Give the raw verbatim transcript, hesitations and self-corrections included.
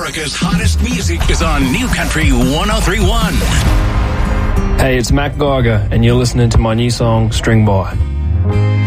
America's hottest music is on New Country one oh three point one. Hey, it's Mac Geiger, and you're listening to my new song, String Boy.